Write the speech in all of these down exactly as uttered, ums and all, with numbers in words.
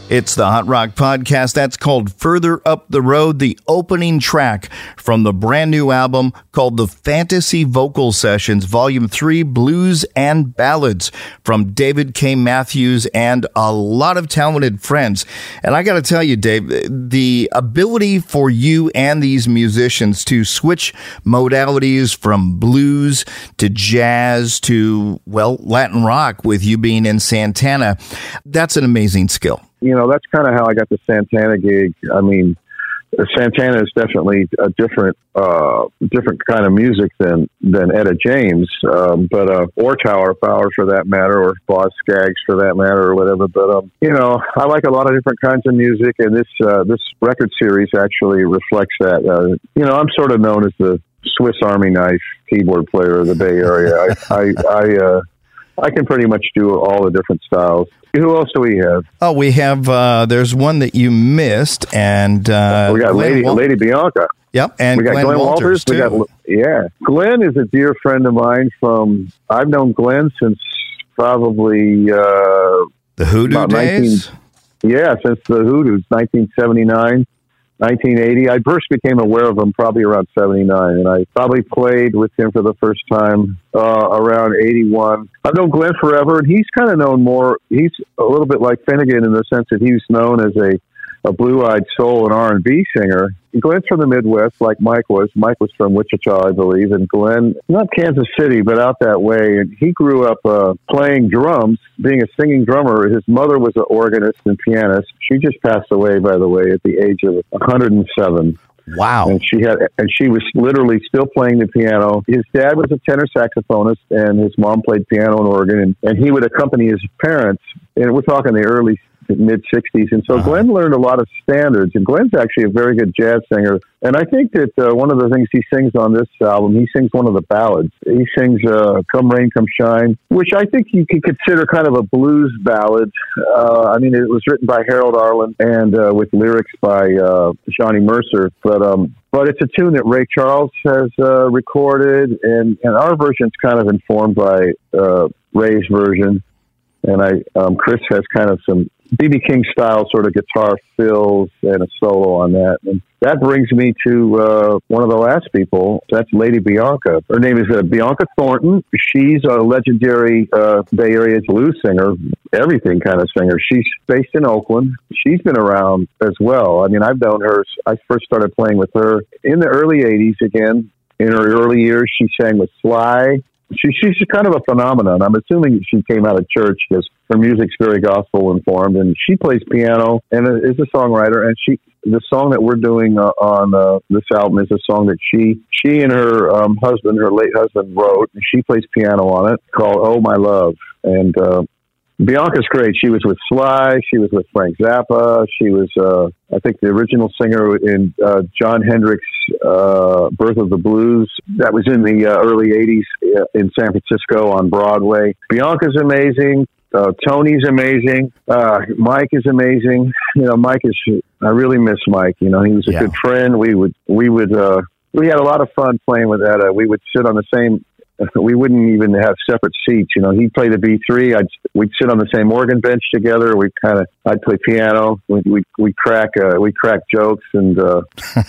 It's the Hot Rock Podcast. That's called Further Up the Road, the opening track from the brand new album called The Fantasy Vocal Sessions, Volume three, Blues and Ballads, from David K. Matthews and a lot of talented friends. And I got to tell you, Dave, the ability for you and these musicians to switch modalities from blues to jazz to, well, Latin rock, with you being in Santana, that's an amazing skill. You know, that's kind of how I got the Santana gig. I mean, Santana is definitely a different, uh, different kind of music than, than Etta James, um, but, uh, or Tower Power for that matter, or Boz Scaggs for that matter, or whatever. But, um, you know, I like a lot of different kinds of music, and this, uh, this record series actually reflects that. Uh, you know, I'm sort of known as the Swiss Army knife keyboard player of the Bay Area. I, I, I, uh, I can pretty much do all the different styles. Who else do we have? Oh, we have, uh, there's one that you missed, and uh, we got Glenn Lady Wal- Lady Bianca. Yep, and we got Glenn, Glenn Walters, Walters. We got, yeah, Glenn is a dear friend of mine from, I've known Glenn since probably... Uh, the Hoodoo days? nineteen, yeah, since the Hoodoos, nineteen seventy-nine. nineteen eighty. I first became aware of him probably around seventy-nine, and I probably played with him for the first time uh, around eighty-one. I've known Glenn forever, and he's kind of known more. He's a little bit like Finnegan in the sense that he's known as a, a blue-eyed soul and R and B singer. Glenn's from the Midwest, like Mike was. Mike was from Wichita, I believe, and Glenn, not Kansas City, but out that way. And he grew up uh, playing drums, being a singing drummer. His mother was an organist and pianist. She just passed away, by the way, at the age of one hundred seven. Wow. And she had, and she was literally still playing the piano. His dad was a tenor saxophonist, and his mom played piano and organ, and, and he would accompany his parents. And we're talking the early mid-sixties. And so uh-huh. Glenn learned a lot of standards, and Glenn's actually a very good jazz singer. And I think that uh, one of the things he sings on this album, he sings one of the ballads. He sings uh, Come Rain, Come Shine, which I think you could consider kind of a blues ballad. Uh, I mean, it was written by Harold Arlen and uh, with lyrics by uh, Johnny Mercer. But um, but it's a tune that Ray Charles has uh, recorded, and, and our version's kind of informed by uh, Ray's version. And I, um, Chris has kind of some B B King style sort of guitar fills and a solo on that. And that brings me to uh, one of the last people. That's Lady Bianca. Her name is uh, Bianca Thornton. She's a legendary uh, Bay Area blues singer, everything kind of singer. She's based in Oakland. She's been around as well. I mean, I've known her. I first started playing with her in the early eighties again. In her early years, she sang with Sly. She, she's kind of a phenomenon. I'm assuming she came out of church because her music's very gospel informed, and she plays piano and is a songwriter. And she, the song that we're doing uh, on uh, this album is a song that she, she and her um, husband, her late husband, wrote. And she plays piano on it, called "Oh My Love." And uh, Bianca's great. She was with Sly. She was with Frank Zappa. She was, uh, I think, the original singer in uh, John Hendricks' uh, Birth of the Blues. That was in the uh, early eighties uh, in San Francisco on Broadway. Bianca's amazing. Uh, Tony's amazing. Uh, Mike is amazing. You know, Mike is, I really miss Mike. You know, he was a yeah. good friend. We would, we would, uh, we had a lot of fun playing with Etta. We would sit on the same, we wouldn't even have separate seats. You know, he'd play the B three. I'd, we'd sit on the same organ bench together. We kind of, I'd play piano. We we we crack uh, we crack jokes and uh,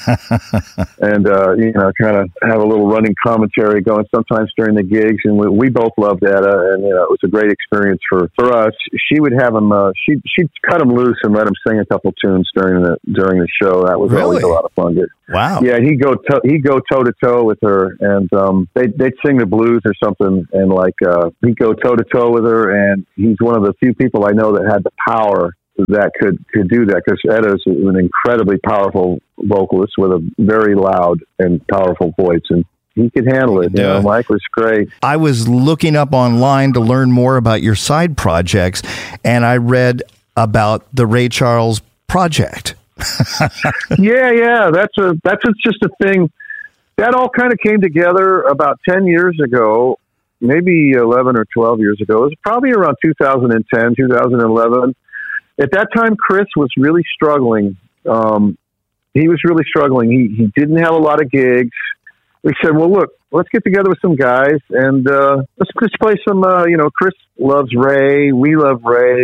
and uh, you know, kind of have a little running commentary going sometimes during the gigs. And we, we both loved Etta, and you know, it was a great experience for, for us. She would have him. Uh, she she'd cut him loose and let him sing a couple tunes during the during the show. That was really? always a lot of fun. Wow. Yeah, he'd go to, he'd go toe to toe with her, and um, they they'd sing the blues or something, and like uh, he'd go toe to toe with her. And he's one of the few people I know that had the power that could, could do that, because Etta's an incredibly powerful vocalist with a very loud and powerful voice, and he could handle it. You know, Mike was great. I was looking up online to learn more about your side projects, and I read about the Ray Charles Project. yeah, yeah, that's a that's a, just a thing that all kind of came together about ten years ago, maybe eleven or twelve years ago. It was probably around two thousand ten, two thousand eleven. At that time, Chris was really struggling. Um, he was really struggling. He he didn't have a lot of gigs. We said, well, look, let's get together with some guys and uh, let's just play some, uh, you know, Chris loves Ray. We love Ray.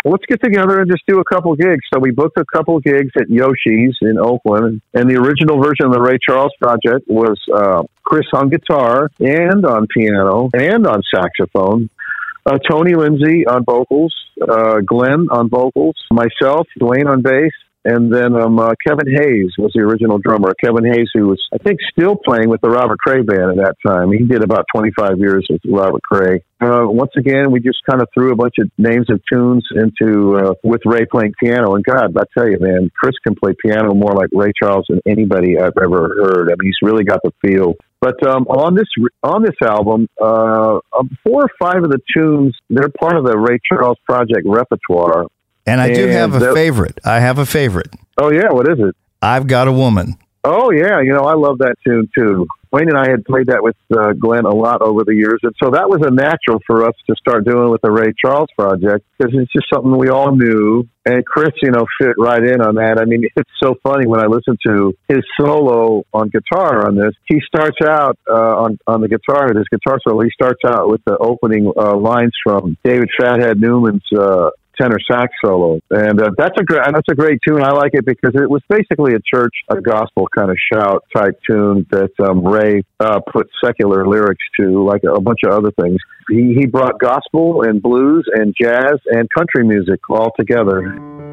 let's get together and just do a couple gigs. So we booked a couple gigs at Yoshi's in Oakland. And the original version of the Ray Charles Project was uh, Chris on guitar and on piano and on saxophone. Uh, Tony Lindsay on vocals, uh, Glenn on vocals, myself, Dwayne on bass, and then um, uh, Kevin Hayes was the original drummer. Kevin Hayes, who was, I think, still playing with the Robert Cray Band at that time. He did about twenty-five years with Robert Cray. Uh, once again, we just kind of threw a bunch of names of tunes into uh, with Ray playing piano. And God, I tell you, man, Chris can play piano more like Ray Charles than anybody I've ever heard. I mean, he's really got the feel. But um, on this on this album, uh, four or five of the tunes, they're part of the Ray Charles Project repertoire. And I do have a favorite. I have a favorite. Oh, yeah. What is it? I've Got a Woman. Oh, yeah. You know, I love that tune, too. Wayne and I had played that with uh, Glenn a lot over the years. And so that was a natural for us to start doing with the Ray Charles Project because it's just something we all knew. And Chris, you know, fit right in on that. I mean, it's so funny when I listen to his solo on guitar on this. He starts out uh, on, on the guitar, his guitar solo, he starts out with the opening uh, lines from David Fathead Newman's uh tenor sax solo, and uh, that's a great that's a great tune. I like it because it was basically a church, a gospel kind of shout type tune that um, Ray uh, put secular lyrics to, like a, a bunch of other things. He he brought gospel and blues and jazz and country music all together.